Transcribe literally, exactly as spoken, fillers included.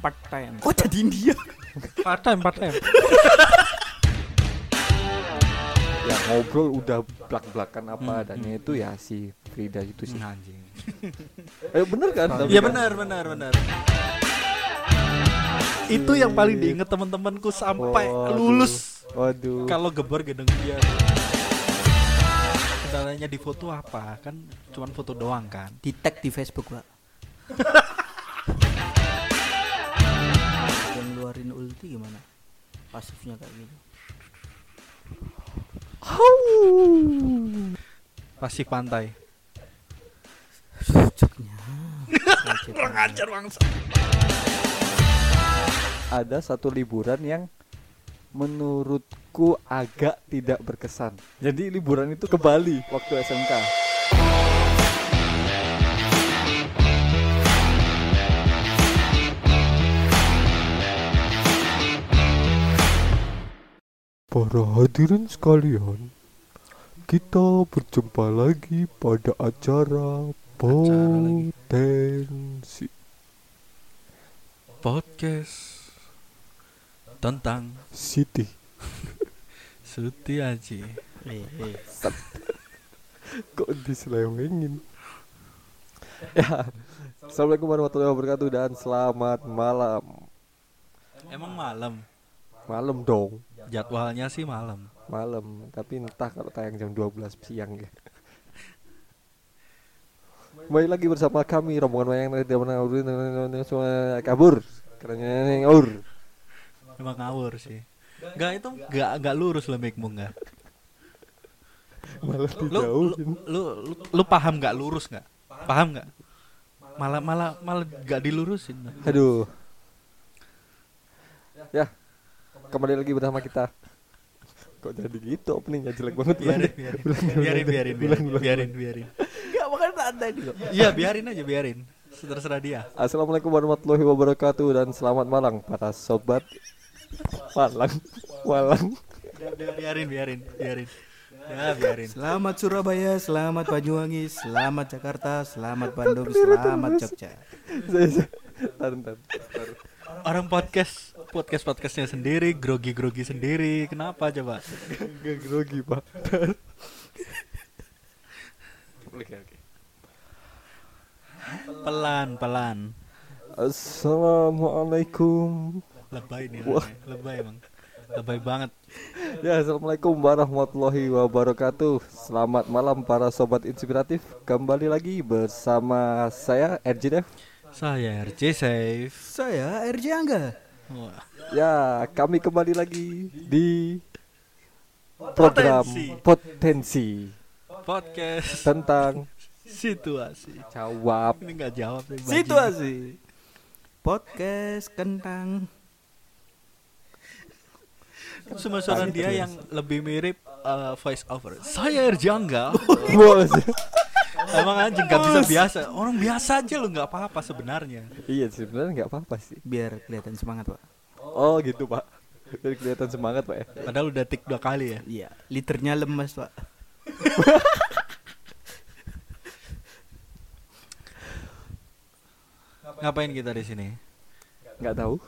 part time. Oh jadi India. Part time, part time. Ya ngobrol udah blak-blakan apa Hmm, adanya hmm. itu ya si Frida itu sih. Anjing. Eh bener kan? Tapi Iya kan? benar, benar, benar. Itu yang paling diinget teman-temanku sampai Waduh. lulus. Waduh. Kalau geber gedeng dia. Kendalanya di foto apa? Kan cuman foto doang kan. Di tag di Facebook, Pak. Yang ngeluarin ulti gimana? Pasifnya kayak gitu. Pasif pantai. Sucuknya. Kurang ajar bangsa. Ada satu liburan yang menurutku agak tidak berkesan. Jadi liburan itu ke Bali waktu S M K. Para hadirin sekalian, kita berjumpa lagi pada acara lagi. Potensi. Podcast tentang Siti. Suti Aji. Eh, eh. Kok diselewengin? Ya, assalamualaikum warahmatullahi wabarakatuh dan selamat malam. Emang malam. Malam dong, Jadwalnya sih malam. malam. Tapi entah kalau tayang jam dua belas siang ya. Kembali lagi bersama kami rombongan wayang tidak pernah semua kabur. Karena ngawur. Emang ngawur sih. Enggak itu enggak enggak lurus lah mic-mu enggak. Malah Lu lu, dijauhin. lu lu lu paham enggak lurus enggak? Paham enggak? Malah malah malah enggak dilurusin. Aduh. Ya, kembali lagi bersama kita. Kok jadi gitu openingnya jelek banget. Biarin biarin biarin biarin biarin biarin biarin. Enggak makan santai dulu. Iya, biarin aja biarin. Terserah dia. Assalamualaikum warahmatullahi wabarakatuh dan selamat malam para sobat Malang. Malang. Biarin biarin biarin. Ya, biarin. Selamat Surabaya, selamat Banyuwangi, selamat Jakarta, selamat Bandung, selamat Jogja. Tar, tar, tar. Orang podcast podcast podcastnya sendiri, grogi grogi sendiri. Kenapa coba? Gak grogi pak. Oke oke. Pelan pelan. Assalamualaikum. Lebay nih, Wah. orangnya. Lebay emang. Lebay banget. Ya, assalamualaikum warahmatullahi wabarakatuh. Selamat malam para sobat inspiratif. Kembali lagi bersama saya R J Dev. Saya R J Safe. Saya R J Angga. Wah. Ya, kami kembali lagi di program Potensi. Potensi Podcast tentang situasi. jawab. Ini nggak jawab nih, bajingan. Situasi. Podcast kentang. Cuma suara dia yang lebih mirip uh, voice over. Saya R J Angga. Bos. Emang anjing gak bisa biasa. Orang biasa aja lu nggak apa-apa sebenarnya. Iya sebenarnya nggak apa-apa sih. Biar kelihatan semangat, Pak. Oh gitu pak. Jadi kelihatan semangat pak ya. Padahal udah tik dua kali ya. Iya, liternya lemes, Pak. Ngapain kita di sini? Nggak tahu.